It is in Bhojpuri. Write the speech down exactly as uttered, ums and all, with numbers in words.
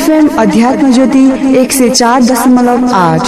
एफएम अध्यात्म ज्योति एक सय चार दशमलव आठ